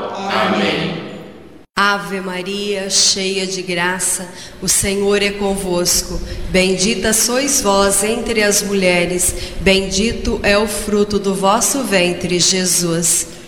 Amém. Ave Maria, cheia de graça, o Senhor é convosco. Bendita sois vós entre as mulheres, bendito é o fruto do vosso ventre, Jesus.